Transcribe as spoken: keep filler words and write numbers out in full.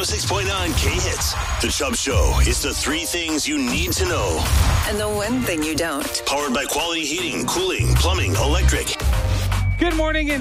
oh six point nine K-Hits. The Chubb Show is the three things you need to know. And the one thing you don't. Powered by Quality Heating, Cooling, Plumbing, Electric. Good morning and